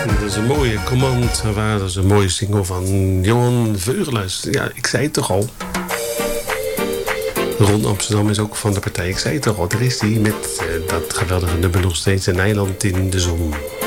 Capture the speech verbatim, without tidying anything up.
Dat is een mooie command. Dat is een mooie single van Johan Veugelhuis. Ja, ik zei het toch al. Ron Amsterdam is ook van de partij. Ik zei het toch al. Er is die met uh, dat geweldige nummer nog steeds. Een eiland in de zon.